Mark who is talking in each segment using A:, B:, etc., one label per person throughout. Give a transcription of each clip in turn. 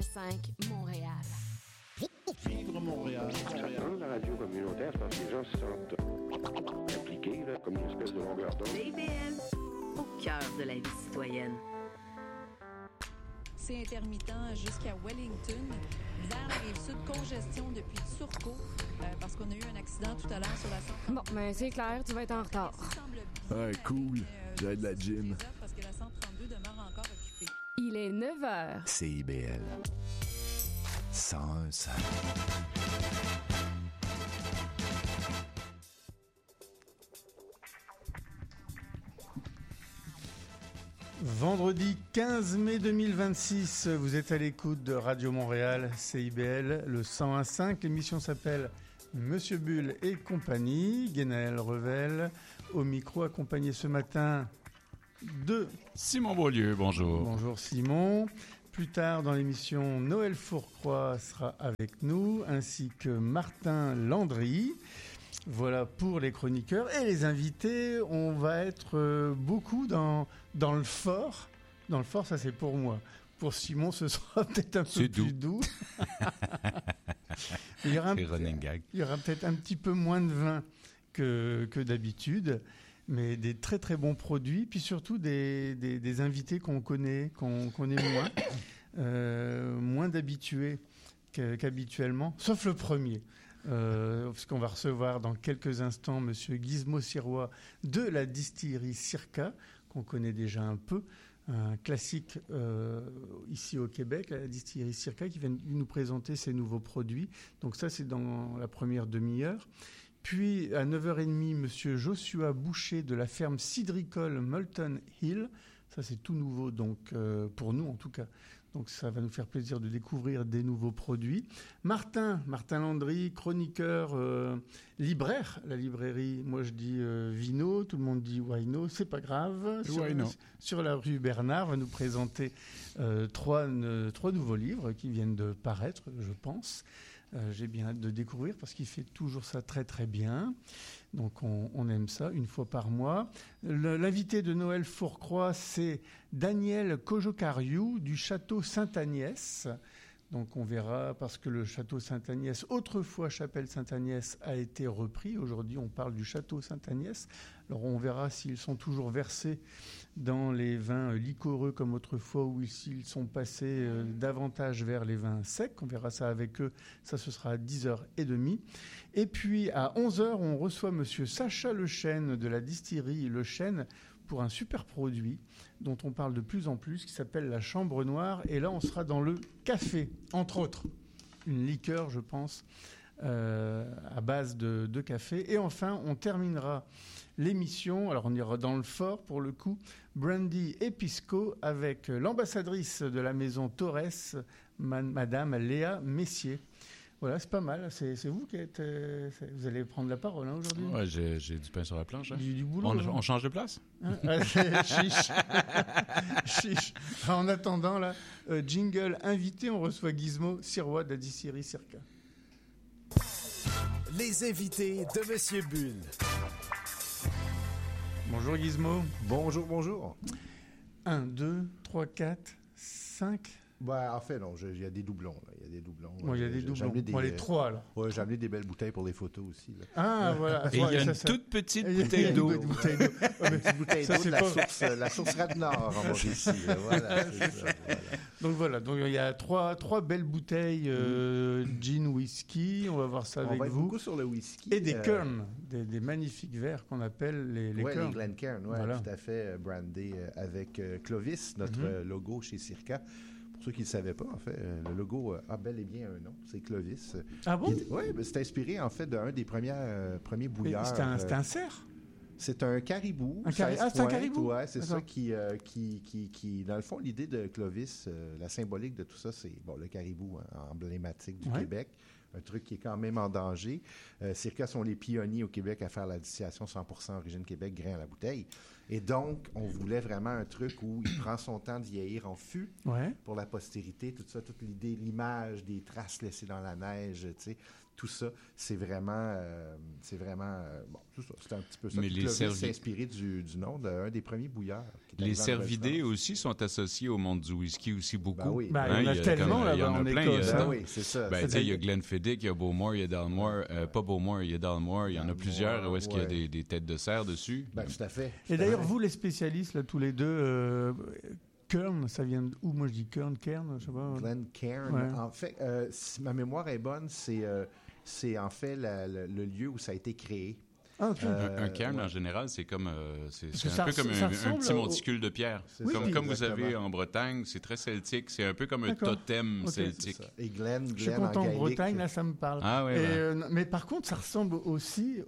A: 101.5 Montréal.
B: Vivre Montréal.
C: Dans la radio communautaire, c'est parce que les gens se sentent impliqués, là, comme une espèce de longueur d'onde.
D: CIBL, au cœur de la vie citoyenne.
E: C'est intermittent jusqu'à Wellington. Vers la Rive-Sud, congestion depuis Turcot, parce qu'on a eu un accident tout à l'heure sur la 132.
A: Bon, ben c'est clair, tu vas être en retard.
F: Ouais, cool. J'ai de la gym.
E: Parce que la 132 demeure encore occupée.
A: Il est 9h.
F: CIBL 101.5.
G: Vendredi 15 mai 2026, vous êtes à l'écoute de Radio Montréal, CIBL, le 101.5. L'émission s'appelle Monsieur Bull et compagnie. Guénaël Revel au micro, accompagné ce matin de
B: Simon Beaulieu, bonjour.
G: Bonjour Simon. Plus tard dans l'émission, Noël Fourcroy sera avec nous, ainsi que Martin Landry. Voilà pour les chroniqueurs et les invités. On va être beaucoup dans le fort. Dans le fort, ça c'est pour moi. Pour Simon, ce sera peut-être un peu plus doux. Il y aura peut-être un petit peu moins de vin que d'habitude, mais des très très bons produits, puis surtout des invités qu'on connaît moins d'habitués qu'habituellement, sauf le premier. Parce qu'on va recevoir dans quelques instants Monsieur Gizmo Sirois de la distillerie Circa, qu'on connaît déjà un peu, un classique ici au Québec, la distillerie Circa, qui vient nous présenter ses nouveaux produits. Donc ça, c'est dans la première demi-heure. Puis à 9h30, Monsieur Joshua Boucher de la ferme cidricole Molton Hill. Ça, c'est tout nouveau, donc pour nous en tout cas. Donc ça va nous faire plaisir de découvrir des nouveaux produits. Martin Landry, chroniqueur, libraire, la librairie, moi je dis Vino, tout le monde dit Wino, c'est pas grave. Sur la rue Bernard, va nous présenter trois nouveaux livres qui viennent de paraître, je pense. J'ai bien hâte de découvrir parce qu'il fait toujours ça très très bien. Donc on aime ça, une fois par mois. L'invité de Noël Fourcroy, c'est Daniel Kojokariou du château Sainte-Agnès. Donc on verra, parce que le château Sainte-Agnès, autrefois chapelle Sainte-Agnès, a été repris. Aujourd'hui, on parle du château Sainte-Agnès. Alors on verra s'ils sont toujours versés dans les vins liquoreux comme autrefois, ou s'ils sont passés davantage vers les vins secs. On verra ça avec eux. Ça, ce sera à 10h30. Et puis à 11h, on reçoit Monsieur Sacha Lechêne de la distillerie Lechêne pour un super produit dont on parle de plus en plus, qui s'appelle la Chambre Noire. Et là, on sera dans le café, entre autres. Une liqueur, je pense, à base de café. Et enfin, on terminera l'émission, alors on ira dans le fort pour le coup, Brandy et Pisco, avec l'ambassadrice de la maison Torres, Madame Léa Messier. Voilà, c'est pas mal. C'est vous qui êtes... vous allez prendre la parole aujourd'hui.
B: Ouais, j'ai du pain sur la planche. Hein.
G: Du boulot.
B: On change de place?
G: Chiche. Chiche. En attendant, là, jingle invité, on reçoit Gizmo Sirois de la distillerie Circa.
F: Les invités de Monsieur Bull.
G: Bonjour Gizmo.
H: Bonjour.
G: 1, 2, 3, 4, 5...
H: Ben, en fait, non, il y a des doublons. Il y a des doublons.
G: Bon, il y a des doublons. Les trois, là.
H: Oui, j'ai amené des belles bouteilles pour les photos aussi. Là.
G: Ah, voilà.
B: Et il y a une toute petite bouteille d'eau.
H: Une petite bouteille d'eau de la source Radnor en Mauricie. Voilà,
G: Donc voilà, donc il y a trois belles bouteilles gin whisky. On va voir ça avec
H: vous. On va être
G: vous.
H: beaucoup sur le whisky.
G: Et des Cairn, des magnifiques verres qu'on appelle les Cairn.
H: Oui, les Glencairn, voilà. Tout à fait, brandés avec Clovis, notre logo chez Circa. Pour ceux qui ne le savaient pas, en fait, le logo a bel et bien un nom, c'est Clovis.
G: Ah bon?
H: Oui, c'est inspiré, en fait, d'un des premiers bouillards.
G: C'était un cerf?
H: C'est un caribou.
G: C'est un caribou?
H: Oui, c'est ça qui, dans le fond, l'idée de Clovis, la symbolique de tout ça, c'est le caribou emblématique du Québec. Un truc qui est quand même en danger. Circa sont les pionniers au Québec à faire la distillation 100% origine Québec, grain à la bouteille. Et donc, on voulait vraiment un truc où il prend son temps de vieillir en fût pour la postérité. Tout ça, toute l'idée, l'image des traces laissées dans la neige, tu sais, tout ça, c'est vraiment tout ça. C'est un petit peu ça.
B: Mais
H: Clovis s'est inspiré du nom d'un des premiers bouillards qui est
B: Les
H: arrivé en
B: cervidés
H: Nouvelle-France.
B: aussi sont associés au monde du whisky aussi beaucoup.
H: Ben oui.
G: Ben, il y en a tellement
B: il y
G: là-bas
B: en a
G: en
B: plein.
G: Écosse.
H: Ben
G: hein.
H: oui, c'est ça.
B: Ben, tu sais, il y a Glenfiddich, il y a Bowmore, il y a Dalmore. Pas Bowmore, il y a Dalmore. Il y en a
H: Dalmore,
B: plusieurs où est-ce qu'il y a
H: ouais.
B: des têtes de cerf dessus.
H: Ben, tout à fait.
G: Et d'ailleurs, vous, les spécialistes, là, tous les deux, Kern, ça vient d'où? Moi, je dis Kern, je sais pas.
H: Glencairn.
G: Ouais.
H: En fait, si ma mémoire est bonne, c'est en fait le lieu où ça a été créé.
G: Ah, ok.
B: Un cairn,
H: ouais.
B: en général, c'est comme c'est
G: Parce que
B: un
G: ça
B: peu comme
G: ça
B: un
G: ressemble
B: petit
G: au-
B: monticule de pierre.
H: C'est
G: Oui,
H: ça,
B: Comme vous
H: exactement.
B: avez en Bretagne, c'est très celtique. C'est un peu comme un
G: D'accord.
B: totem
G: Ok.
B: celtique.
H: C'est ça. Et Glen
G: Je suis
H: en
G: content, en
H: gaélique.
G: Bretagne, là, ça me parle.
B: Ah oui,
G: Et, mais par contre, ça ressemble aussi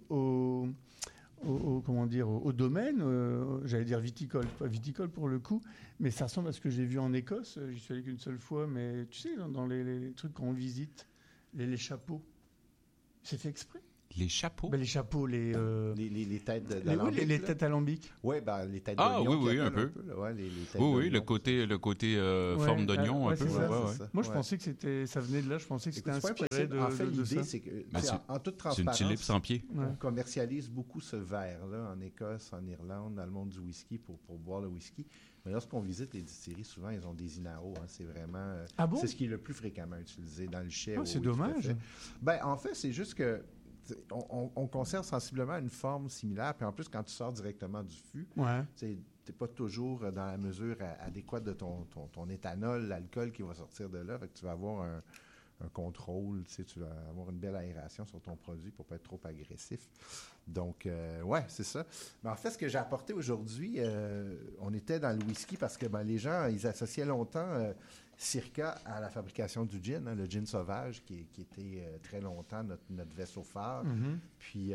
G: comment dire, au domaine, j'allais dire viticole, pas viticole pour le coup, mais ça ressemble à ce que j'ai vu en Écosse. J'y suis allé qu'une seule fois, mais tu sais, dans les trucs qu'on visite, les chapeaux, c'est fait exprès.
B: Les chapeaux.
G: Ben, les chapeaux, les
H: têtes
G: oui,
H: d'alambic.
G: les têtes alambiques.
H: Oui, ben, les têtes
B: Ah,
H: d'oignon.
B: oui,
H: qu'ils
B: un
H: appellent
B: peu.
H: là, ouais, les têtes
B: Oui, le
H: d'oignon.
B: côté
G: Ouais,
B: forme d'oignon,
G: ouais,
B: un peu.
G: c'est ça,
B: ouais, ouais.
H: c'est ça.
G: Moi, je
H: Ouais.
G: pensais que ça venait de là. Je pensais que c'était
H: Écoute, c'est pas
G: inspiré
H: impossible. En fait,
G: de
H: l'idée,
G: ça.
H: c'est que,
B: Ben,
H: tu sais,
B: c'est-
H: en toute
B: C'est une
H: transparence,
B: tulipe sans pied.
G: Ouais.
H: on commercialise beaucoup ce verre-là en Écosse, en Irlande, dans le monde du whisky pour boire le whisky. Mais lorsqu'on visite les distilleries, souvent, ils ont des Inao. Hein, c'est vraiment...
G: Ah bon?
H: C'est ce qui est le plus fréquemment utilisé dans le chai.
G: Ah,
H: oui,
G: c'est
H: tout à
G: dommage.
H: fait. Ben, en fait, c'est juste que on conserve sensiblement une forme similaire. Puis en plus, quand tu sors directement du fût,
G: Ouais.
H: tu n'es pas toujours dans la mesure adéquate de ton éthanol, l'alcool qui va sortir de là. Fait que tu vas avoir un contrôle, tu vas avoir une belle aération sur ton produit pour ne pas être trop agressif. Donc, ouais, c'est ça. Mais en fait, ce que j'ai apporté aujourd'hui, on était dans le whisky parce que les gens, ils associaient longtemps Circa à la fabrication du gin, hein, le gin sauvage qui était très longtemps notre vaisseau phare.
G: Mhm.
H: Puis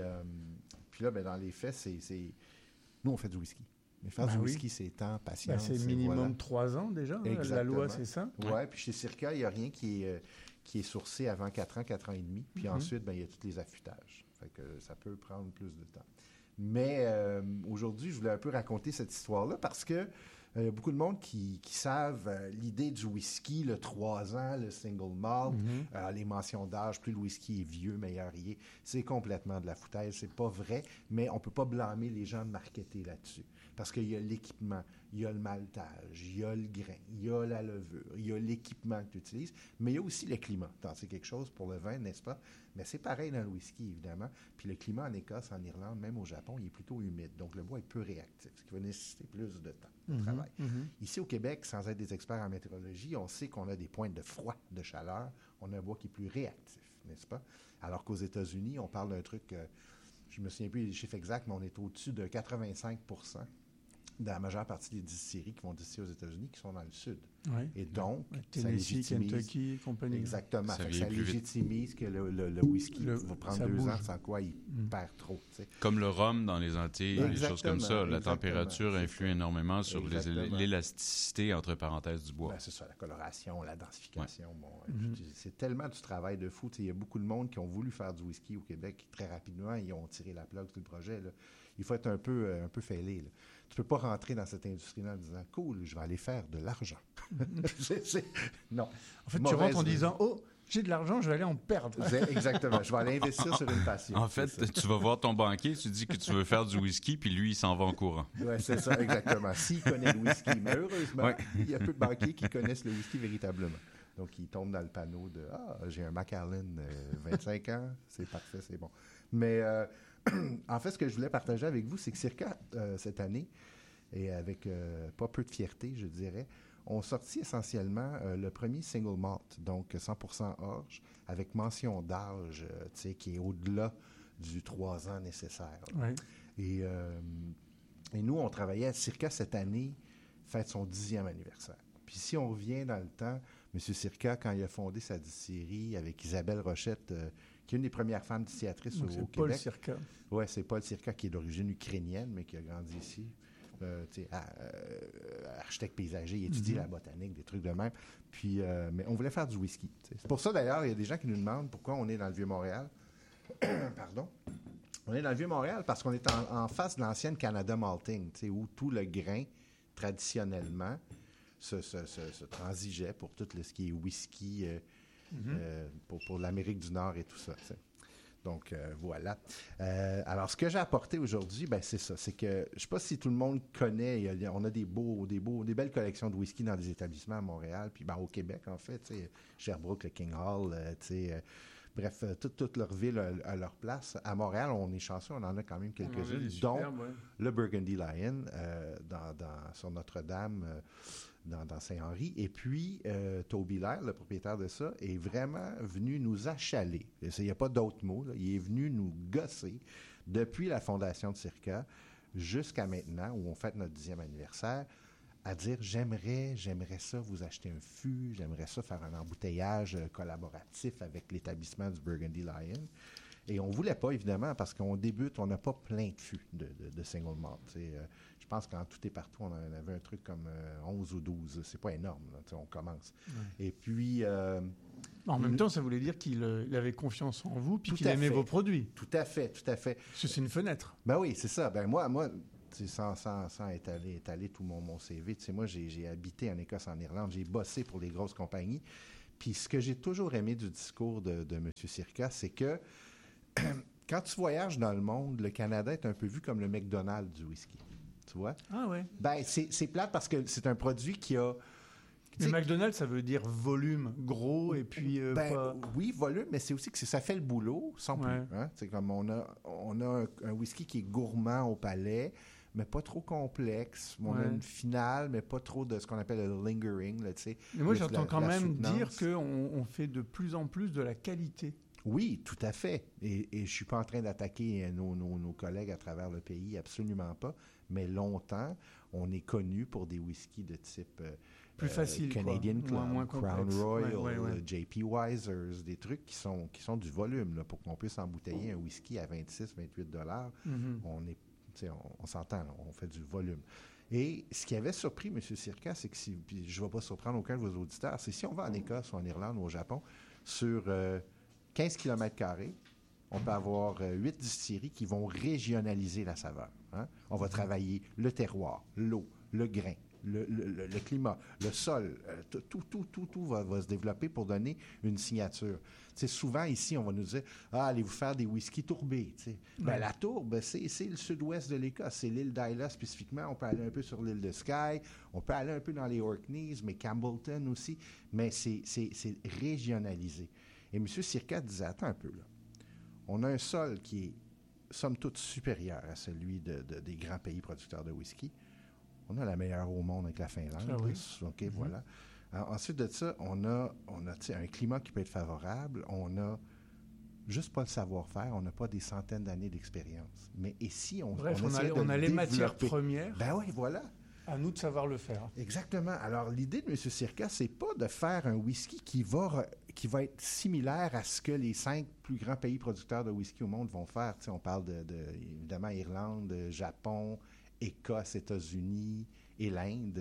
H: là, dans les faits, nous, on fait du whisky. Mais faire
G: Ben
H: du
G: oui.
H: whisky, c'est temps,
G: Ben,
H: patience.
G: c'est
H: et
G: minimum
H: voilà.
G: 3 ans déjà. Hein, la
H: Exactement.
G: loi, c'est ça.
H: Oui, puis chez Circa, il n'y a rien qui est sourcé avant 4 ans, 4 ans et demi. Puis ensuite, il y a tous les affûtages. Fait que ça peut prendre plus de temps. Mais aujourd'hui, je voulais un peu raconter cette histoire-là parce que il y a beaucoup de monde qui savent l'idée du whisky, le 3 ans, le single malt, les mentions d'âge, plus le whisky est vieux, meilleur il est. C'est complètement de la foutaise, c'est pas vrai, mais on ne peut pas blâmer les gens de marketer là-dessus. Parce qu'il y a l'équipement, il y a le maltage, il y a le grain, il y a la levure, il y a l'équipement que tu utilises, mais il y a aussi le climat. C'est quelque chose pour le vin, n'est-ce pas? Mais c'est pareil dans le whisky, évidemment. Puis le climat en Écosse, en Irlande, même au Japon, il est plutôt humide. Donc le bois est peu réactif, ce qui va nécessiter plus de temps de travail. Ici au Québec, sans être des experts en météorologie, on sait qu'on a des pointes de froid, de chaleur. On a un bois qui est plus réactif, n'est-ce pas? Alors qu'aux États-Unis, on parle d'un truc, je me souviens plus des chiffres exacts, mais on est au-dessus de 85 dans la majeure partie des distilleries qui vont distiller aux États-Unis qui sont dans le sud.
G: Ouais.
H: Et donc, ça
G: Tennessee,
H: légitimise...
G: Kentucky, et compagnie.
H: Exactement.
B: Ça
H: Fait que
B: vient
H: ça
B: plus vite.
H: légitimise que le whisky va prendre
G: ça
H: 2
G: bouge.
H: ans sans quoi il perd trop. Tu sais.
B: Comme le rhum dans les Antilles, des choses comme ça. La
H: Exactement,
B: température
H: c'est
B: influe
H: ça.
B: énormément sur
H: Exactement.
B: l'élasticité, entre parenthèses, du bois.
H: Ben, c'est ça, la coloration, la densification. Bon, c'est tellement du travail de fou. Tu sais, il y a beaucoup de monde qui ont voulu faire du whisky au Québec. Très rapidement, ils ont tiré la plug sur le projet. Là. Il faut être un peu fêlé. Là. Tu peux pas rentrer dans cette industrie-là en disant « Cool, je vais aller faire de l'argent. » Non.
G: En fait, tu
H: Mauvaise
G: rentres en
H: idée.
G: disant « Oh, j'ai de l'argent, je vais aller en perdre. »
H: Exactement. Je vais aller investir sur une passion.
B: En fait,
H: C'est ça.
B: tu vas voir ton banquier, tu dis que tu veux faire du whisky, puis lui, il s'en va en courant.
H: Oui, c'est ça, exactement. S'il connaît le whisky, mais heureusement,
B: Ouais.
H: il y a peu de banquiers qui connaissent le whisky véritablement. Donc, ils tombent dans le panneau de « Ah, j'ai un Macallan, 25 ans, c'est parfait, c'est bon. » Mais en fait, ce que je voulais partager avec vous, c'est que Circa, cette année, et avec pas peu de fierté, je dirais, ont sorti essentiellement le premier single malt, donc 100% orge, avec mention d'âge, tu sais, qui est au-delà du 3 ans nécessaire.
G: Ouais.
H: Et nous, on travaillait à Circa cette année, fête son 10e anniversaire. Puis si on revient dans le temps, M. Circa, quand il a fondé sa distillerie avec Isabelle Rochette, qui est une des premières femmes distillatrices
G: Donc,
H: au
G: c'est Paul
H: Québec.
G: Circa.
H: Oui, c'est Paul Circa qui est d'origine ukrainienne, mais qui a grandi ici. Architecte paysager, il étudie la botanique, des trucs de même. Puis, mais on voulait faire du whisky. T'sais. C'est pour ça, d'ailleurs, il y a des gens qui nous demandent pourquoi on est dans le Vieux-Montréal. Pardon. On est dans le Vieux-Montréal parce qu'on est en face de l'ancienne Canada Malting, où tout le grain, traditionnellement, se transigeait pour tout ce qui est whisky, pour l'Amérique du Nord et tout ça. T'sais. Donc, voilà. Alors, ce que j'ai apporté aujourd'hui, ben, c'est ça. C'est que, je ne sais pas si tout le monde connaît, on a des belles collections de whisky dans des établissements à Montréal, puis ben, au Québec, en fait, Sherbrooke, le King Hall, bref, toute leur ville a leur place. À Montréal, on est chanceux, on en a quand même quelques-unes, dont le Burgundy Lion sur Notre-Dame, dans Saint-Henri. Et puis, Toby Lair, le propriétaire de ça, est vraiment venu nous achaler. Il n'y a pas d'autre mot. Là. Il est venu nous gosser depuis la fondation de Circa jusqu'à maintenant, où on fête notre 10e anniversaire, à dire j'aimerais ça vous acheter un fût, j'aimerais ça faire un embouteillage collaboratif avec l'établissement du Burgundy Lion. Et on ne voulait pas, évidemment, parce qu'on débute, on n'a pas plein de fûts de single malt. Je pense qu'en tout et partout, on en avait un truc comme 11 ou 12. C'est pas énorme, là, on commence. Ouais. Et puis...
G: en même temps, ça voulait dire qu'il avait confiance en vous puis qu'il aimait vos produits.
H: Tout à fait.
G: Parce que c'est une fenêtre.
H: Ben oui, c'est ça. Ben moi sans étaler tout mon CV, moi, j'ai habité en Écosse, en Irlande, j'ai bossé pour les grosses compagnies. Puis ce que j'ai toujours aimé du discours de M. Circa, c'est que quand tu voyages dans le monde, le Canada est un peu vu comme le McDonald's du whisky. Tu vois?
G: Ah ouais.
H: Ben, c'est plate parce que c'est un produit qui a...
G: Mais McDonald's, ça veut dire volume, gros, et puis pas...
H: Oui, volume, mais c'est aussi que ça fait le boulot, sans plus. Hein? C'est comme on a un whisky qui est gourmand au palais, mais pas trop complexe. On a une finale, mais pas trop de ce qu'on appelle le lingering. Là,
G: mais moi, j'entends quand même dire qu'on fait de plus en plus de la qualité.
H: Oui, tout à fait. Et je ne suis pas en train d'attaquer nos collègues à travers le pays, absolument pas. Mais longtemps, on est connu pour des whiskies de type
G: plus facile,
H: Canadian Club,
G: moins
H: Crown Royal, JP Wisers, des trucs qui sont du volume là, pour qu'on puisse embouteiller un whisky à 26, 28 $. On s'entend, là, on fait du volume. Et ce qui avait surpris M. Circa, c'est que puis je ne vais pas surprendre aucun de vos auditeurs, c'est si on va en Écosse ou en Irlande ou au Japon, sur 15 km², on peut avoir 8 distilleries qui vont régionaliser la saveur. Hein? On va travailler le terroir, l'eau, le grain, le climat, le sol. Tout va se développer pour donner une signature. T'sais, souvent, ici, on va nous dire « Ah, allez-vous faire des whiskies tourbés. » Ben, la tourbe, c'est le sud-ouest de l'Écosse. C'est l'île d'Islay spécifiquement. On peut aller un peu sur l'île de Skye. On peut aller un peu dans les Orkneys, mais Campbellton aussi. Mais c'est régionalisé. Et M. Circa disait « Attends un peu, là. On a un sol qui est, somme toute, supérieur à celui des grands pays producteurs de whisky. On a la meilleure au monde avec la Finlande.
G: Ah oui.
H: OK, voilà. Alors, ensuite de ça, on a un climat qui peut être favorable. On n'a juste pas le savoir-faire. On n'a pas des centaines d'années d'expérience. Mais ici, on
G: a les matières premières.
H: Ben oui, voilà.
G: À nous de savoir le faire.
H: Exactement. Alors, l'idée de M. Circa, c'est pas de faire un whisky qui va être similaire à ce que les 5 plus grands pays producteurs de whisky au monde vont faire. Tu sais, on parle évidemment, Irlande, Japon, Écosse, États-Unis et l'Inde.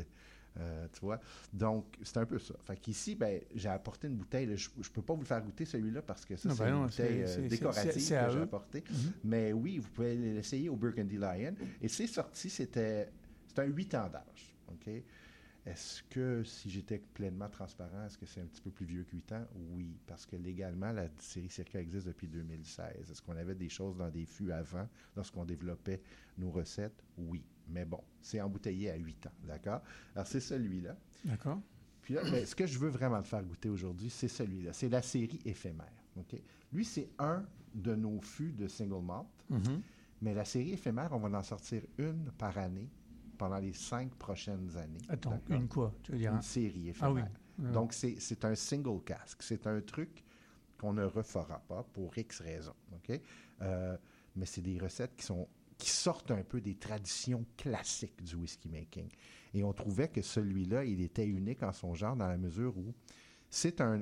H: Tu vois? Donc, c'est un peu ça. Fait qu'ici, ben, j'ai apporté une bouteille. Là, je ne peux pas vous le faire goûter, celui-là, parce que ça, c'est une bouteille décorative que j'ai apportée. Mm-hmm. Mais oui, vous pouvez l'essayer au Burgundy Lion. Et c'est sorti, c'est un 8 ans d'âge. OK? Est-ce que, si j'étais pleinement transparent, est-ce que c'est un petit peu plus vieux que 8 ans? Oui, parce que légalement, la série Circa existe depuis 2016. Est-ce qu'on avait des choses dans des fûts avant, lorsqu'on développait nos recettes? Oui. Mais bon, c'est embouteillé à 8 ans, d'accord? Alors, c'est celui-là.
G: D'accord.
H: Puis là, ce que je veux vraiment te faire goûter aujourd'hui, c'est celui-là. C'est la série éphémère, OK? Lui, c'est un de nos fûts de single malt. Mm-hmm. Mais la série éphémère, on va en sortir une par année pendant les 5 prochaines années.
G: Attends,
H: d'accord?
G: Une quoi? Tu veux dire
H: une série éphémère.
G: Ah oui.
H: Donc, c'est un single cask. C'est un truc qu'on ne refera pas pour X raisons, OK? Mais c'est des recettes qui sortent un peu des traditions classiques du whisky making. Et on trouvait que celui-là, il était unique en son genre dans la mesure où c'est un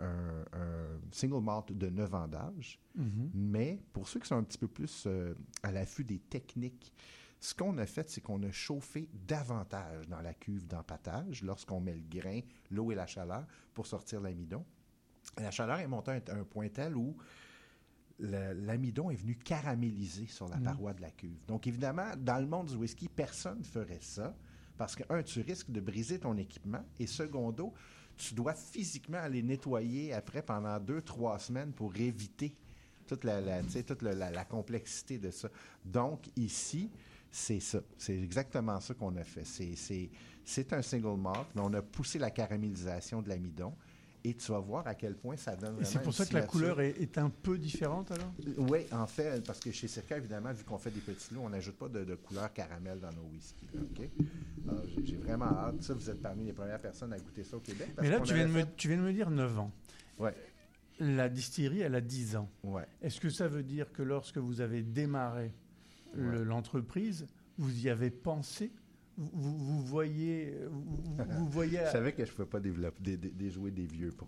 H: single malt de 9 ans d'âge, mm-hmm. Mais pour ceux qui sont un petit peu plus à l'affût des techniques, ce qu'on a fait, c'est qu'on a chauffé davantage dans la cuve d'empâtage lorsqu'on met le grain, l'eau et la chaleur pour sortir l'amidon. La chaleur est montée à un point tel où l'amidon est venu caraméliser sur la paroi de la cuve. Donc, évidemment, dans le monde du whisky, personne ne ferait ça parce que, tu risques de briser ton équipement et secondo, tu dois physiquement aller nettoyer après pendant 2-3 semaines pour éviter toute la complexité de ça. Donc, ici, c'est ça. C'est exactement ça qu'on a fait. C'est un single malt, mais on a poussé la caramélisation de l'amidon. Et tu vas voir à quel point ça donne vraiment.
G: Et c'est pour ça que la couleur est un peu différente alors?
H: Oui, en fait, parce que chez Circa, évidemment, vu qu'on fait des petits lots, on n'ajoute pas de couleur caramel dans nos whiskies. OK? Alors, j'ai vraiment hâte. Ça, vous êtes parmi les premières personnes à goûter ça au Québec.
G: Mais là, tu viens de me dire 9 ans.
H: Oui.
G: La distillerie, elle a 10 ans.
H: Ouais.
G: Est-ce que ça veut dire que lorsque vous avez démarré l'entreprise, vous y avez pensé? Vous voyez...
H: Je savais que je ne pouvais pas déjouer des vieux pots.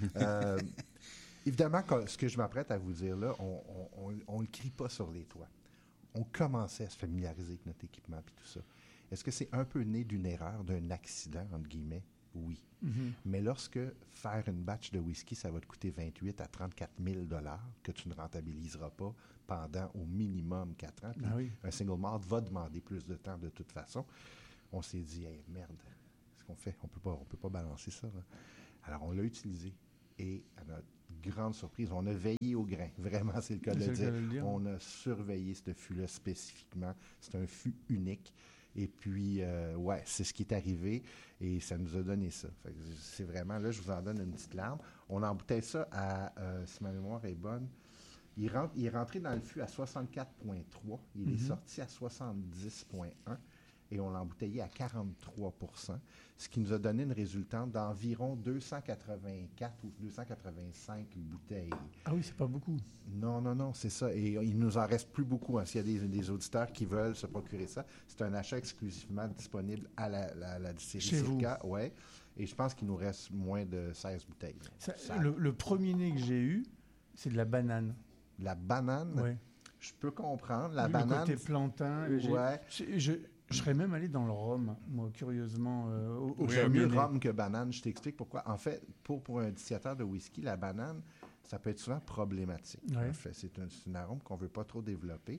H: Évidemment, ce que je m'apprête à vous dire là, on ne le crie pas sur les toits. On commençait à se familiariser avec notre équipement et tout ça. Est-ce que c'est un peu né d'une erreur, d'un accident, entre guillemets? Oui. Mm-hmm. Mais lorsque faire une batch de whisky, ça va te coûter 28 à 34 000 $ que tu ne rentabiliseras pas pendant au minimum 4 ans. Puis un single malt va demander plus de temps de toute façon. On s'est dit, hey, merde, qu'est-ce qu'on fait? On peut pas balancer ça. Là. Alors, on l'a utilisé. Et à notre grande surprise, on a veillé au grain. Vraiment, c'est le cas de le dire. On a surveillé ce fût-là spécifiquement. C'est un fût unique. Et puis, c'est ce qui est arrivé et ça nous a donné ça. Fait que c'est vraiment, là, je vous en donne une petite larme. On embouteille ça à, si ma mémoire est bonne, il est rentré dans le fût à 64,3. Il est sorti à 70,1 et on l'a embouteillé à 43 %, ce qui nous a donné une résultante d'environ 284 ou 285 bouteilles.
G: Ah oui, c'est pas beaucoup.
H: Non, c'est ça. Et il nous en reste plus beaucoup. Hein, s'il y a des auditeurs qui veulent se procurer ça, c'est un achat exclusivement disponible à la distillerie Circa. Oui. Et je pense qu'il nous reste moins de 16 bouteilles.
G: Le premier nez que j'ai eu, c'est de la banane.
H: La banane?
G: Oui.
H: Je peux comprendre. La banane...
G: Le côté plantain.
H: Ouais.
G: Je serais même allé dans le rhum, moi, curieusement.
H: J'aime mieux rhum que banane. Je t'explique pourquoi. En fait, pour un distillateur de whisky, la banane, ça peut être souvent problématique. Ouais. En fait, c'est un arôme qu'on ne veut pas trop développer.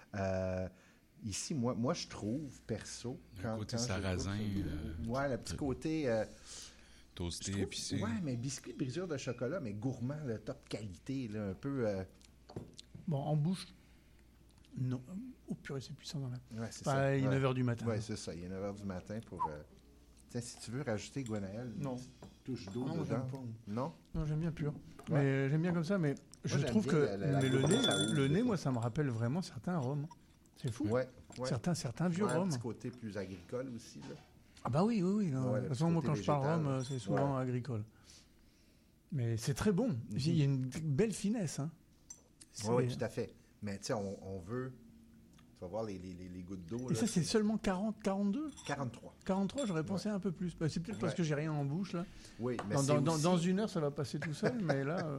H: Ici, moi, je trouve, perso...
B: Le côté sarrasin.
H: Le petit côté...
B: toasté, épicé.
H: Oui, mais biscuit de brisure de chocolat, mais gourmand, le top qualité, là, un peu...
G: Bon, en bouche... Non. Oh purée, c'est puissant dans la...
H: Ouais, c'est ça.
G: Il est 9h du matin.
H: Oui, c'est ça. Il est 9h du matin pour... Tiens, si tu veux rajouter, Gwenaël,
G: une
H: touche d'eau
G: dedans.
H: J'aime pas. Non? Non,
G: j'aime bien pur. Ouais. Mais j'aime bien comme ça, mais je trouve que le nez, moi, ça me rappelle vraiment certains rhums. C'est fou.
H: Ouais.
G: Certains vieux rhums.
H: Un petit côté plus agricole aussi, là.
G: Ah bah oui. Non. De toute façon, moi, quand je parle rhum, c'est souvent agricole. Mais c'est très bon. Il y a une belle finesse. Hein.
H: Oui, tout à fait. Mais tu sais, on veut... Tu vas voir les gouttes d'eau.
G: Et là, ça, c'est seulement 40, 42?
H: 43.
G: 43, j'aurais pensé un peu plus. C'est peut-être parce que j'ai rien en bouche, là.
H: Oui, mais
G: dans une heure, ça va passer tout seul, mais là...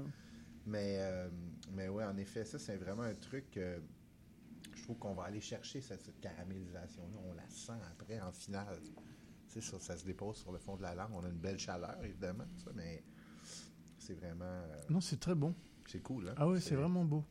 H: Mais oui, en effet, ça, c'est vraiment un truc... je trouve qu'on va aller chercher cette caramélisation-là. On la sent après, en finale. Tu sais, ça se dépose sur le fond de la langue. On a une belle chaleur, évidemment, ça, mais c'est vraiment...
G: Non, c'est très bon.
H: C'est cool, hein?
G: Ah oui, c'est vraiment beau.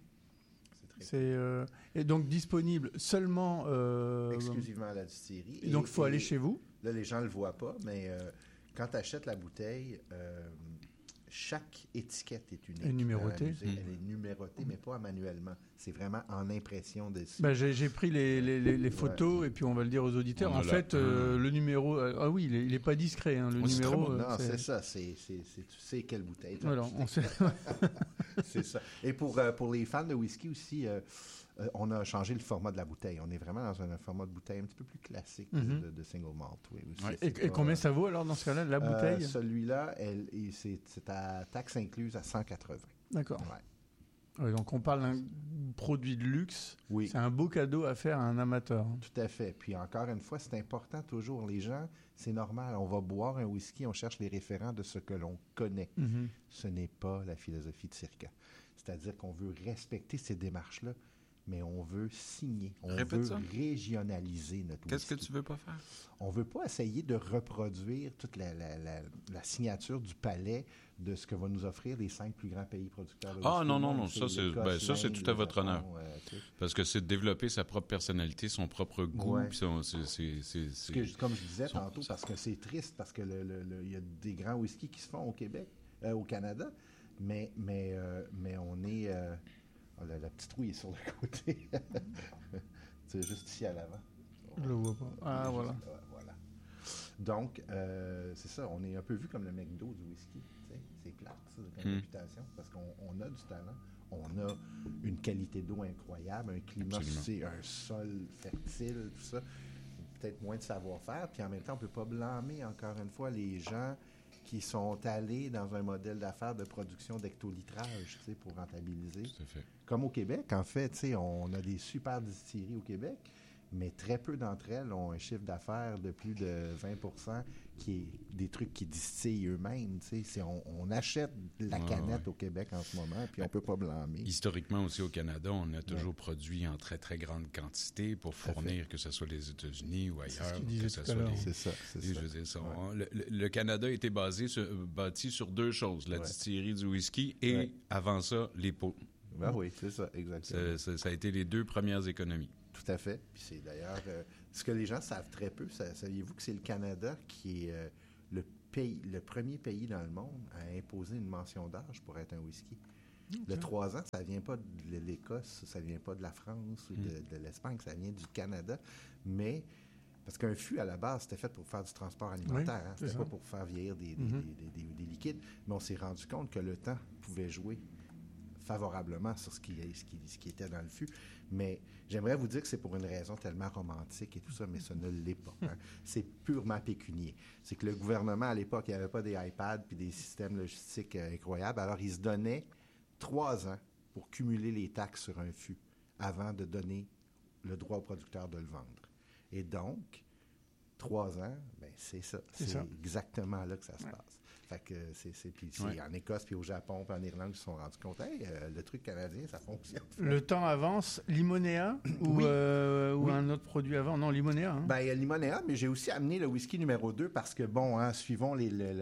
G: Et donc disponible seulement...
H: exclusivement à la distillerie.
G: Et donc, il faut aller chez vous?
H: Là, les gens ne le voient pas, mais quand tu achètes la bouteille, chaque étiquette est unique.
G: Et numérotée.
H: Elle est numérotée, mais pas manuellement. C'est vraiment en impression de...
G: J'ai pris les photos, et puis on va le dire aux auditeurs. En fait, le numéro... il n'est pas discret, hein, le numéro...
H: Non, c'est ça. Tu sais quelle bouteille.
G: Voilà, on sait...
H: C'est ça. Et pour les fans de whisky aussi, on a changé le format de la bouteille. On est vraiment dans un format de bouteille un petit peu plus classique de single malt. Oui, aussi.
G: Et combien ça vaut alors dans ce cas-là, la bouteille?
H: Celui-là, c'est à taxe incluse à 180.
G: D'accord.
H: Ouais.
G: Donc on parle d'un produit de luxe.
H: Oui.
G: C'est un beau cadeau à faire à un amateur.
H: Tout à fait. Puis encore une fois, c'est important toujours. Les gens, c'est normal. On va boire un whisky, on cherche les référents de ce que l'on connaît. Ce n'est pas la philosophie de Circa. C'est-à-dire qu'on veut respecter ces démarches-là, mais on veut signer. On veut régionaliser notre whisky.
B: Qu'est-ce que tu veux pas faire?
H: On veut pas essayer de reproduire toute la signature du palais de ce que vont nous offrir les 5 plus grands pays producteurs de whisky.
B: Ah non. Ça, c'est tout à votre honneur. Parce que c'est de développer sa propre personnalité, son propre goût.
H: Ouais.
B: Comme
H: je disais tantôt, parce que c'est triste, parce que il y a des grands whiskies qui se font au Québec, au Canada, mais on est... La petite roue est sur le côté. C'est juste ici à l'avant.
G: Je le vois pas. Ah, voilà.
H: Voilà. Donc, c'est ça. On est un peu vu comme le McDo du whisky. C'est plate, ça, comme réputation, parce qu'on a du talent. On a une qualité d'eau incroyable, un climat, un sol fertile, tout ça. Peut-être moins de savoir-faire. Puis en même temps, on ne peut pas blâmer, encore une fois, les gens qui sont allés dans un modèle d'affaires de production d'hectolitrage, pour rentabiliser.
B: Tout à fait.
H: Comme au Québec, en fait, on a des super distilleries au Québec, mais très peu d'entre elles ont un chiffre d'affaires de plus de 20 qui est des trucs qui distillent eux-mêmes. On achète la canette au Québec en ce moment, puis on ne peut pas blâmer.
B: Historiquement aussi au Canada, on a toujours produit en très, très grande quantité pour fournir, que ce soit les États-Unis ou ailleurs.
G: C'est ça.
B: Le Canada était bâti sur deux choses, la distillerie du whisky et, avant ça, les pots.
H: Ben oui, c'est ça, exactement.
B: Ça a été les deux premières économies.
H: Tout à fait. Puis c'est d'ailleurs ce que les gens savent très peu. Saviez-vous que c'est le Canada qui est le premier pays dans le monde à imposer une mention d'âge pour être un whisky? Okay. Le 3 ans, ça vient pas de l'Écosse, ça vient pas de la France ou de l'Espagne, ça vient du Canada. Mais parce qu'un fût, à la base, c'était fait pour faire du transport alimentaire. Oui, c'était pas pour faire vieillir des liquides. Mais on s'est rendu compte que le temps pouvait jouer favorablement sur ce qui était dans le fût. Mais j'aimerais vous dire que c'est pour une raison tellement romantique et tout ça, mais ça ne l'est pas. C'est purement pécunier. C'est que le gouvernement, à l'époque, il n'y avait pas des iPads puis des systèmes logistiques incroyables. Alors, il se donnait 3 ans pour cumuler les taxes sur un fût avant de donner le droit au producteur de le vendre. Et donc, 3 ans, ben c'est ça. C'est exactement là que ça se passe. Fait que c'est en Écosse, puis au Japon, puis en Irlande, ils se sont rendus compte, le truc canadien, ça fonctionne.
G: Le temps avance. Limonea ou un autre produit avant? Non, Limonea. Hein?
H: Ben, il y a Limonea, mais j'ai aussi amené le whisky numéro 2 parce que, suivons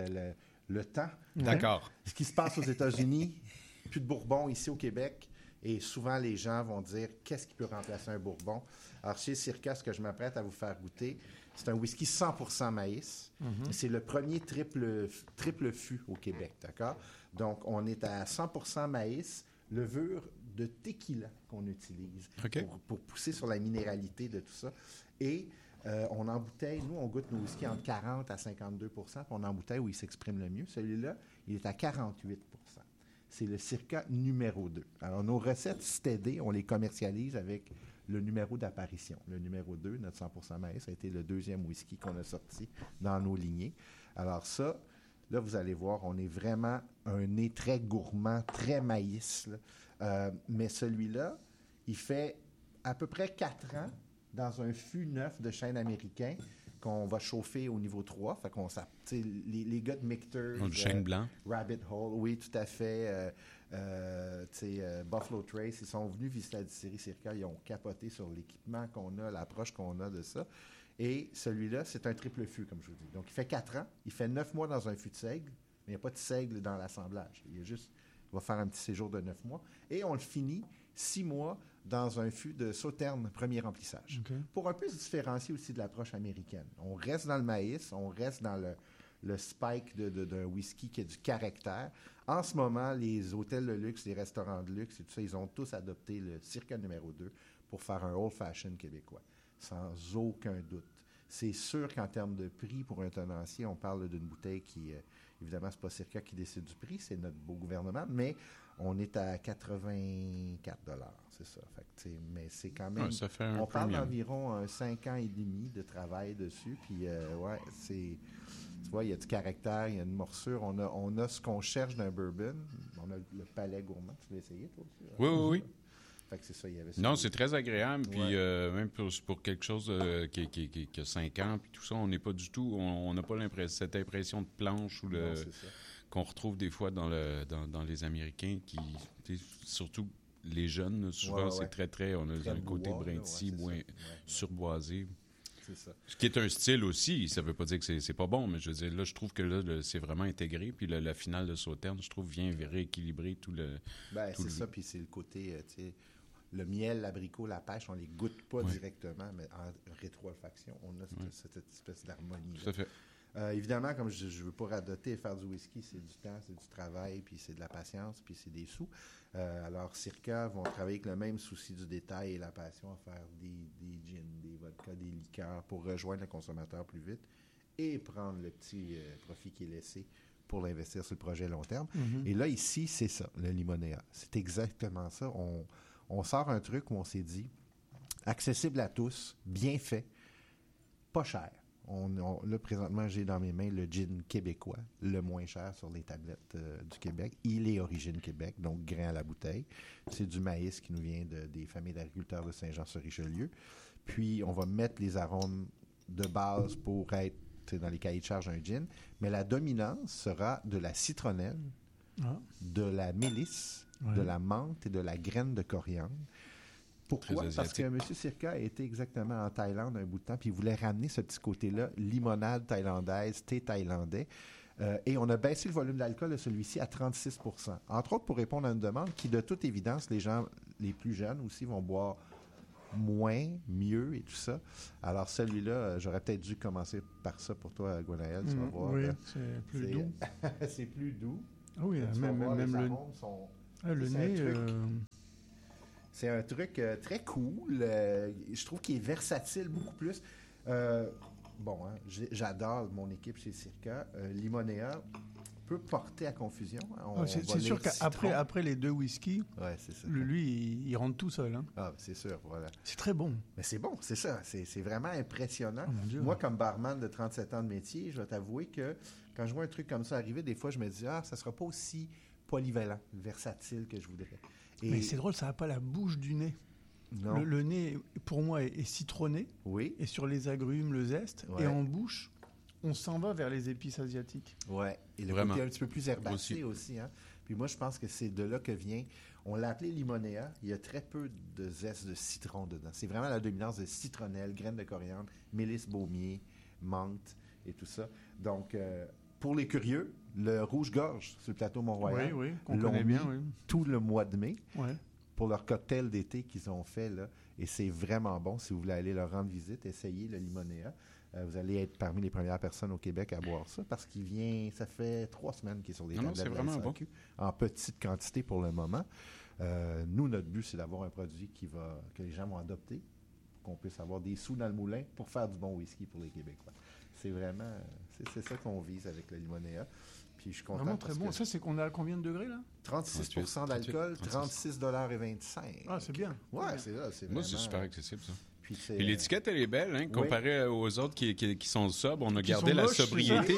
H: le temps.
B: D'accord.
H: Ce qui se passe aux États-Unis, plus de Bourbon ici au Québec. Et souvent, les gens vont dire, qu'est-ce qui peut remplacer un Bourbon? Alors, chez Circa, ce que je m'apprête à vous faire goûter, c'est un whisky 100% maïs. C'est le premier triple fût au Québec, d'accord? Donc, on est à 100% maïs, levure de tequila qu'on utilise pour pousser sur la minéralité de tout ça. Et on embouteille, nous, on goûte nos whiskies entre 40 à 52 %, puis on embouteille où il s'exprime le mieux. Celui-là, il est à 48 %. C'est le Circa numéro 2. Alors, nos recettes Steady, on les commercialise avec le numéro d'apparition. Le numéro 2, notre 100% maïs, a été le deuxième whisky qu'on a sorti dans nos lignées. Alors ça, là, vous allez voir, on est vraiment un nez très gourmand, très maïs. Mais celui-là, il fait à peu près 4 ans dans un fût neuf de chêne américain qu'on va chauffer au niveau 3. Fait qu'on les gars de Michter's,
B: du chêne blanc.
H: Rabbit Hole, oui, tout à fait. Buffalo Trace, ils sont venus visiter la distillerie Circa, ils ont capoté sur l'équipement qu'on a, l'approche qu'on a de ça. Et celui-là, c'est un triple fût, comme je vous dis. Donc, il fait 4 ans, il fait 9 mois dans un fût de seigle, mais il n'y a pas de seigle dans l'assemblage. Il va faire un petit séjour de 9 mois. Et on le finit 6 mois dans un fût de Sauterne, premier remplissage. Okay. Pour un peu se différencier aussi de l'approche américaine. On reste dans le maïs, on reste dans le spike d'un whisky qui a du caractère. En ce moment, les hôtels de luxe, les restaurants de luxe et tout ça, ils ont tous adopté le Circa numéro 2 pour faire un old-fashioned québécois, sans aucun doute. C'est sûr qu'en termes de prix, pour un tenancier, on parle d'une bouteille qui, évidemment, c'est pas Circa qui décide du prix, c'est notre beau gouvernement, mais on est à 84 $, c'est ça. Fait que, mais c'est quand même...
B: ça fait un
H: on parle
B: premium.
H: d'environ 5 ans et demi de travail dessus, puis c'est... Tu vois, il y a du caractère, il y a une morsure. On a ce qu'on cherche d'un bourbon. On a le palais gourmand. Tu l'as essayé, toi aussi?
B: Oui.
H: Fait que c'est ça, il y avait ça.
B: Non, c'est très agréable. Puis même pour quelque chose qui a 5 ans, puis tout ça, on n'est pas du tout... On n'a pas cette impression de planche ou qu'on retrouve des fois dans les Américains, surtout les jeunes, souvent, c'est très, très... On a un côté brinti, moins surboisé.
H: C'est ça.
B: Ce qui est un style aussi, ça ne veut pas dire que c'est pas bon, mais je veux dire, là, je trouve que là, c'est vraiment intégré. Puis la finale de Sauterne, je trouve, vient rééquilibrer tout le...
H: c'est ça, puis c'est le côté, le miel, l'abricot, la pêche, on les goûte pas directement, mais en rétro-olfaction, on a cette espèce d'harmonie.
B: Tout à fait.
H: Évidemment, comme je ne veux pas radoter, faire du whisky, c'est du temps, c'est du travail, puis c'est de la patience, puis c'est des sous. Alors, Circa vont travailler avec le même souci du détail et la passion à faire des gins, des vodkas, des liqueurs pour rejoindre le consommateur plus vite et prendre le petit profit qui est laissé pour l'investir sur le projet long terme. Mm-hmm. Et là, ici, c'est ça, le Limonéa. C'est exactement ça. On sort un truc où on s'est dit, accessible à tous, bien fait, pas cher. Là, présentement, j'ai dans mes mains le gin québécois, le moins cher sur les tablettes du Québec. Il est origine Québec, donc grain à la bouteille. C'est du maïs qui nous vient des familles d'agriculteurs de Saint-Jean-sur-Richelieu. Puis, on va mettre les arômes de base pour être dans les cahiers de charge d'un gin. Mais la dominance sera de la citronnelle, de la mélisse, de la menthe et de la graine de coriandre. Pourquoi? Parce que M. Circa a été exactement en Thaïlande un bout de temps, puis il voulait ramener ce petit côté-là, limonade thaïlandaise, thé thaïlandais. Et on a baissé le volume d'alcool de celui-ci à 36 %. Entre autres, pour répondre à une demande qui, de toute évidence, les gens les plus jeunes aussi vont boire moins, mieux et tout ça. Alors, celui-là, j'aurais peut-être dû commencer par ça pour toi, Gwenaël. Tu vas voir.
G: Oui, c'est plus doux.
H: C'est plus doux.
G: Ah oui, même le arômes sont... le nez...
H: C'est un truc très cool. Je trouve qu'il est versatile beaucoup plus. J'adore mon équipe chez Circa. Limonéa peut porter à confusion.
G: C'est sûr qu'après les 2 whiskies, lui, il rentre tout seul. Hein.
H: Ah, c'est sûr, voilà.
G: C'est très bon.
H: Mais c'est bon, c'est ça. C'est vraiment impressionnant.
G: Oh, mon Dieu,
H: moi, comme barman de 37 ans de métier, je vais t'avouer que quand je vois un truc comme ça arriver, des fois, je me dis, ça ne sera pas aussi polyvalent, versatile que je voudrais.
G: Mais c'est drôle, ça n'a pas la bouche du nez.
H: Non.
G: Le nez, pour moi, est citronné.
H: Oui.
G: Et sur les agrumes, le zeste. Ouais. Et en bouche, on s'en va vers les épices asiatiques.
H: Oui. Et le côté un petit peu plus herbacé aussi. Hein? Puis moi, je pense que c'est de là que vient... On l'a appelé Limonéa. Il y a très peu de zeste de citron dedans. C'est vraiment la dominance de citronnelle, graines de coriandre, mélisse baumier, menthe et tout ça. Donc... pour les curieux, le rouge-gorge sur le plateau Mont-Royal,
G: qu'on connaît bien,
H: tout le mois de mai,
G: ouais.
H: Pour leur cocktail d'été qu'ils ont fait, là, et c'est vraiment bon. Si vous voulez aller leur rendre visite, essayez le Limonéa. Vous allez être parmi les premières personnes au Québec à boire ça, parce qu'il vient, ça fait 3 semaines qu'il est sur les tablettes
B: c'est vraiment bon.
H: En petite quantité pour le moment. Nous, notre but, c'est d'avoir un produit que les gens vont adopter, qu'on puisse avoir des sous dans le moulin pour faire du bon whisky pour les Québécois. C'est vraiment... C'est ça qu'on vise avec le Limonéa. Puis je suis content.
G: Vraiment très bon. Ça, c'est qu'on a à combien de degrés, là?
H: 36 % d'alcool, 36,25 $.
G: Ah, c'est bien.
H: Oui, c'est là.
B: Moi, c'est super accessible, ça.
H: Puis
B: l'étiquette, elle est belle, hein, comparée aux autres qui sont sobres. On a gardé la
G: moches,
B: sobriété.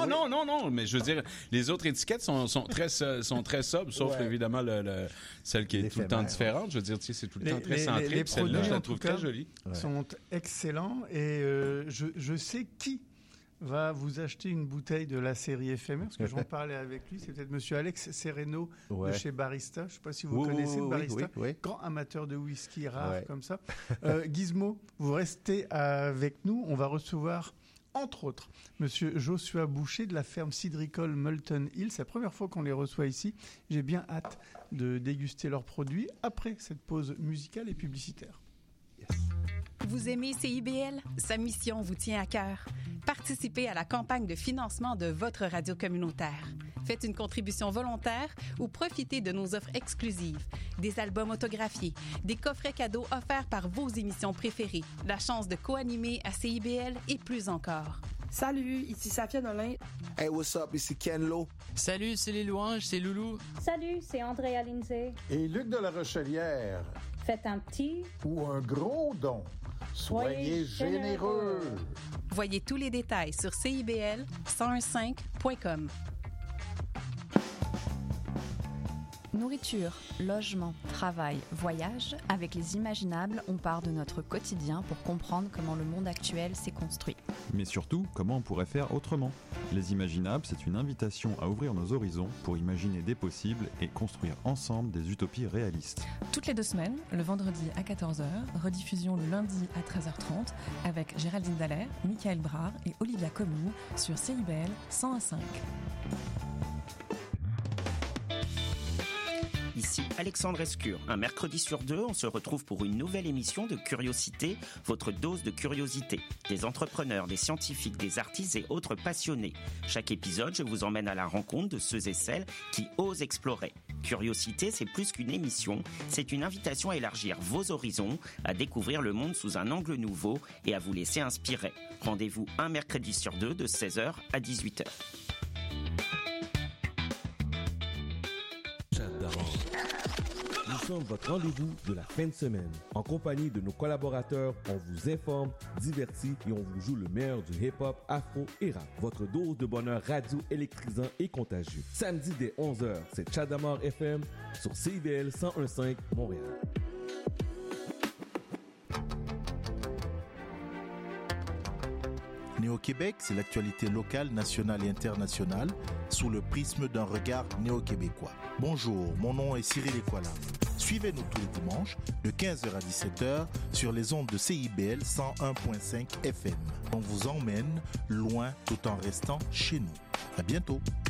B: Non, mais je veux dire, les autres étiquettes sont très sobres, sauf évidemment celle qui est tout le temps différente. Je veux dire, c'est tout le temps très centré.
G: Les
B: celle-là, je la trouve très jolie.
G: Sont excellents et je sais qui va vous acheter une bouteille de la série éphémère, parce que j'en parlais avec lui, c'est peut-être M. Alex Sereno de chez Barista. Je ne sais pas si vous connaissez Barista, grand amateur de whisky rare comme ça. Gizmo, vous restez avec nous. On va recevoir, entre autres, M. Joshua Boucher de la ferme cidricole Multon Hill. C'est la première fois qu'on les reçoit ici. J'ai bien hâte de déguster leurs produits après cette pause musicale et publicitaire.
I: Vous aimez CIBL? Sa mission vous tient à cœur. Participez à la campagne de financement de votre radio communautaire. Faites une contribution volontaire ou profitez de nos offres exclusives. Des albums autographiés, des coffrets cadeaux offerts par vos émissions préférées, la chance de co-animer à CIBL et plus encore.
J: Salut, ici Safia Nolin.
K: Hey, what's up, ici Ken Lo.
L: Salut, c'est les Louanges, c'est Loulou.
M: Salut, c'est Andrea Lindsay.
N: Et Luc de la Rochelière.
M: Faites un petit
N: ou un gros don. Soyez généreux.
I: Voyez tous les détails sur CIBL1015.com.
O: Nourriture, logement, travail, voyage, avec les imaginables, on part de notre quotidien pour comprendre comment le monde actuel s'est construit.
P: Mais surtout, comment on pourrait faire autrement. Les imaginables, c'est une invitation à ouvrir nos horizons pour imaginer des possibles et construire ensemble des utopies réalistes.
Q: Toutes les 2 semaines, le vendredi à 14h, rediffusion le lundi à 13h30 avec Géraldine Dallaire, Michael Brard et Olivia Commune sur CIBL 101.5.
R: ici Alexandre Escure. Un mercredi sur deux, on se retrouve pour une nouvelle émission de Curiosité, votre dose de curiosité. Des entrepreneurs, des scientifiques, des artistes et autres passionnés. Chaque épisode, je vous emmène à la rencontre de ceux et celles qui osent explorer. Curiosité, c'est plus qu'une émission, c'est une invitation à élargir vos horizons, à découvrir le monde sous un angle nouveau et à vous laisser inspirer. Rendez-vous un mercredi sur deux de 16h à 18h.
S: Nous sommes votre rendez-vous de la fin de semaine. En compagnie de nos collaborateurs, on vous informe, divertit et on vous joue le meilleur du hip-hop, afro et rap. Votre dose de bonheur radio électrisant et contagieux. Samedi dès 11h, c'est Chadamar FM sur CIBL 101.5 Montréal.
T: Néo-Québec, c'est l'actualité locale, nationale et internationale sous le prisme d'un regard néo-québécois. Bonjour, mon nom est Cyril Ekwala. Suivez-nous tous les dimanches de 15h à 17h sur les ondes de CIBL 101.5 FM. On vous emmène loin tout en restant chez nous. À bientôt.